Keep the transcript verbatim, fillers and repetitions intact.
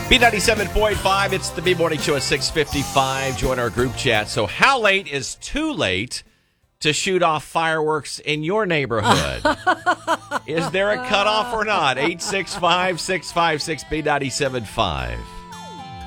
B ninety-seven point five, it's the B-Morning Show at six fifty-five. Join our group chat. So how late is too late to shoot off fireworks in your neighborhood? Is there a cutoff or not? eight six five, six five six, B nine seven five.